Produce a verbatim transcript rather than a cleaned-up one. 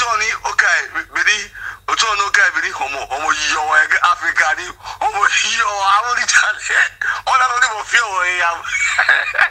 Johnny, okay, Biddy, Oton, okay, Biddy, Homo, Homo, yo, Africa, Homo, yo, I will tell you. All I don't even feel where I am.